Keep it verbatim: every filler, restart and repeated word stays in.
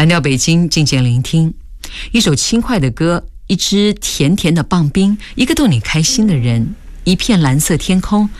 蓝调北京，静静聆听一首轻快的歌，一支甜甜的棒冰，一个逗你开心的人，一片蓝色天空，